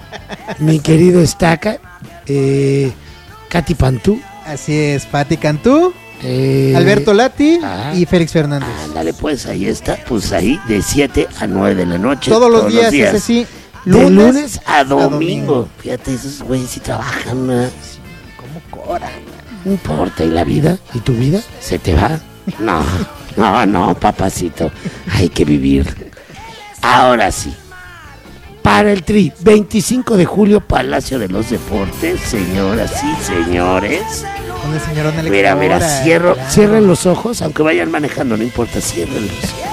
mi querido Estaca, Katy Pantú. Así es, Pati Cantú, Alberto Lati y Félix Fernández. Ándale, pues ahí está, pues ahí de 7 a 9 de la noche. Todos los días, ese sí. De lunes a domingo. Fíjate, esos güeyes sí trabajan, ¿no? Sí, ¿cómo cobran? No importa, ¿y la vida? ¿Y tu vida? ¿Se te va? No, papacito. Hay que vivir. Ahora sí. Para el Tri, 25 de julio, Palacio de los Deportes, señoras y señores. Una señora Mira, cierren los ojos, aunque vayan manejando, no importa, ciérrenlos.